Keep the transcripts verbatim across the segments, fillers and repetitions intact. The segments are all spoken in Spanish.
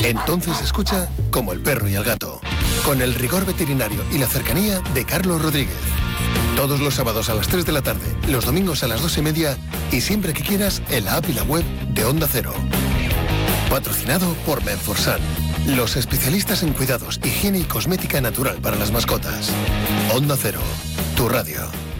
Entonces escucha Como el perro y el gato, con el rigor veterinario y la cercanía de Carlos Rodríguez. Todos los sábados a las tres de la tarde, los domingos a las dos y media y siempre que quieras en la app y la web de Onda Cero. Patrocinado por Menforsan, los especialistas en cuidados, higiene y cosmética natural para las mascotas. Onda Cero, tu radio.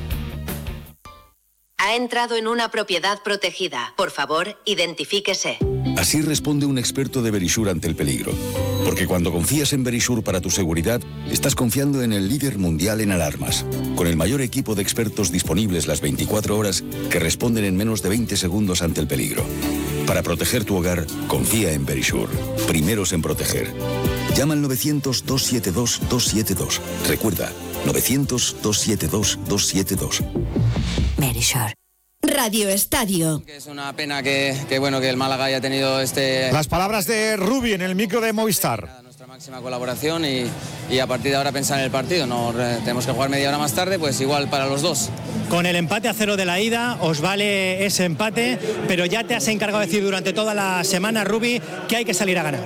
Ha entrado en una propiedad protegida. Por favor, identifíquese. Así responde un experto de Verisure ante el peligro. Porque cuando confías en Verisure para tu seguridad, estás confiando en el líder mundial en alarmas, con el mayor equipo de expertos disponibles las veinticuatro horas que responden en menos de veinte segundos ante el peligro. Para proteger tu hogar, confía en Verisure. Primeros en proteger. Llama al novecientos, dos siete dos, dos siete dos. Recuerda, novecientos, dos siete dos, dos siete dos. Verisure. Radio Estadio. Es una pena que, que bueno que el Málaga haya tenido este... Las palabras de Rubi en el micro de Movistar. Nuestra máxima colaboración y, y a partir de ahora pensar en el partido. No tenemos que jugar media hora más tarde, pues igual para los dos. Con el empate a cero de la ida os vale ese empate, pero ya te has encargado de decir durante toda la semana, Rubi, que hay que salir a ganar.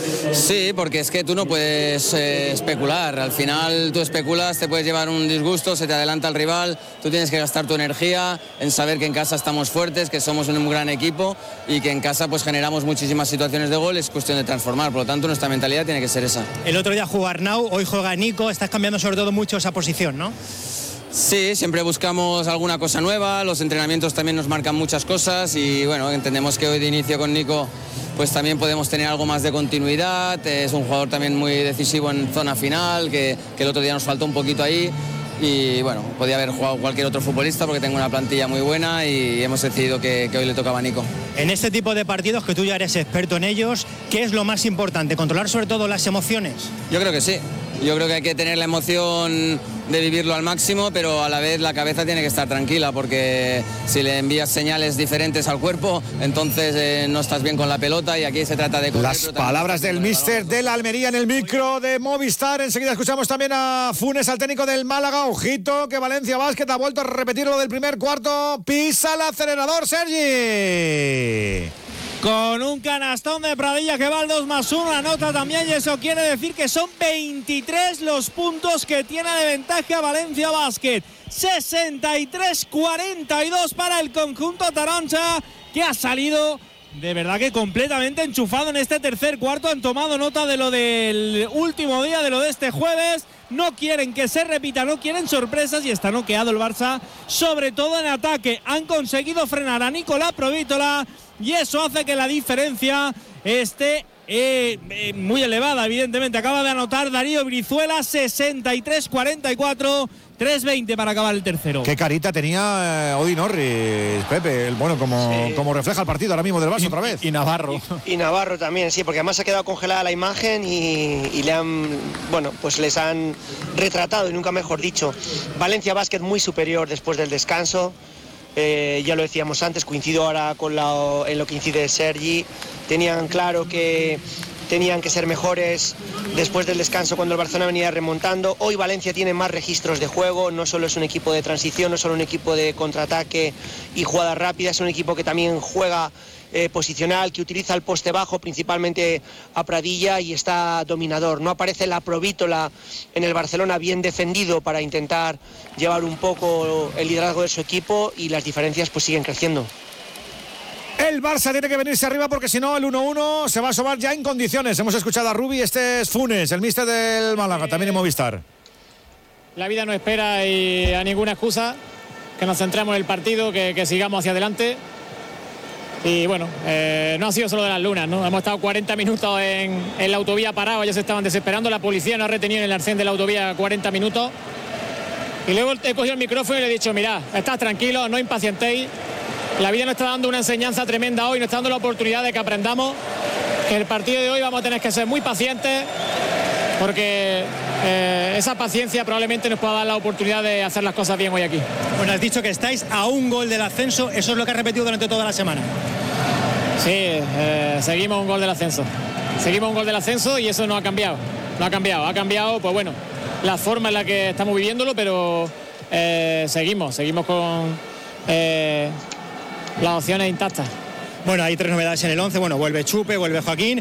Sí, porque es que tú no puedes eh, especular. Al final tú especulas, te puedes llevar un disgusto, se te adelanta el rival, tú tienes que gastar tu energía en saber que en casa estamos fuertes, que somos un gran equipo y que en casa pues generamos muchísimas situaciones de gol, es cuestión de transformar. Por lo tanto, nuestra mentalidad tiene que ser esa. El otro día jugó Arnau, hoy juega Nico, estás cambiando sobre todo mucho esa posición, ¿no? Sí, siempre buscamos alguna cosa nueva, los entrenamientos también nos marcan muchas cosas y bueno, entendemos que hoy de inicio con Nico pues también podemos tener algo más de continuidad, es un jugador también muy decisivo en zona final, que, que el otro día nos faltó un poquito ahí y bueno, podía haber jugado cualquier otro futbolista porque tengo una plantilla muy buena y hemos decidido que, que hoy le tocaba a Nico. En este tipo de partidos, que tú ya eres experto en ellos, ¿qué es lo más importante? ¿Controlar sobre todo las emociones? Yo creo que sí. Yo creo que hay que tener la emoción de vivirlo al máximo, pero a la vez la cabeza tiene que estar tranquila, porque si le envías señales diferentes al cuerpo, entonces eh, no estás bien con la pelota y aquí se trata de... Correr, Las palabras del míster de la Almería en el micro de Movistar. Enseguida escuchamos también a Funes, al técnico del Málaga. Ojito que Valencia Basket ha vuelto a repetir lo del primer cuarto. Pisa el acelerador, Sergi. Con un canastón de Pradilla que va al dos más uno, anota también, y eso quiere decir que son veintitrés los puntos que tiene de ventaja Valencia Basket. sesenta y tres cuarenta y dos para el conjunto taroncha, que ha salido de verdad que completamente enchufado en este tercer cuarto. Han tomado nota de lo del último día, de lo de este jueves. No quieren que se repita, no quieren sorpresas y está noqueado el Barça, sobre todo en ataque. Han conseguido frenar a Nicolás Provítola y eso hace que la diferencia esté eh, eh, muy elevada, evidentemente. Acaba de anotar Darío Brizuela, sesenta y tres cuarenta y cuatro, tres veinte para acabar el tercero. Qué carita tenía eh, Odi Norris, Pepe, el, bueno, como, sí. como refleja el partido ahora mismo del Barça otra vez. Y Navarro. Y, y Navarro también, sí, porque además ha quedado congelada la imagen y, y le han, bueno, pues les han retratado, y nunca mejor dicho. Valencia Basket muy superior después del descanso. Eh, ya lo decíamos antes, coincido ahora con la, en lo que incide Sergi. Tenían claro que tenían que ser mejores después del descanso cuando el Barcelona venía remontando. Hoy Valencia tiene más registros de juego, no solo es un equipo de transición, no solo un equipo de contraataque y jugadas rápidas, es un equipo que también juega eh, posicional, que utiliza el poste bajo, principalmente a Pradilla, y está dominador. No aparece la Provítola en el Barcelona, bien defendido para intentar llevar un poco el liderazgo de su equipo, y las diferencias pues siguen creciendo. El Barça tiene que venirse arriba porque si no el uno uno se va a asobar ya en condiciones. Hemos escuchado a Rubi, este es Funes, el míster del Málaga, también en Movistar. La vida no espera y a ninguna excusa, que nos centremos en el partido, que, que sigamos hacia adelante. Y bueno, eh, no ha sido solo de las lunas, ¿no? Hemos estado cuarenta minutos en, en la autovía parado, ellos estaban desesperando, la policía nos ha retenido en el arcén de la autovía cuarenta minutos. Y luego he cogido el micrófono y le he dicho, mirad, estad tranquilos, no impacientéis. La vida nos está dando una enseñanza tremenda hoy, nos está dando la oportunidad de que aprendamos que el partido de hoy vamos a tener que ser muy pacientes, porque eh, esa paciencia probablemente nos pueda dar la oportunidad de hacer las cosas bien hoy aquí. Bueno, has dicho que estáis a un gol del ascenso, eso es lo que has repetido durante toda la semana. Sí, eh, seguimos un gol del ascenso. Seguimos un gol del ascenso y eso no ha cambiado. No ha cambiado, ha cambiado, pues bueno, la forma en la que estamos viviéndolo, pero eh, seguimos, seguimos con eh, las opciones intactas. Bueno, hay tres novedades en el once. Bueno, vuelve Chupe, vuelve Joaquín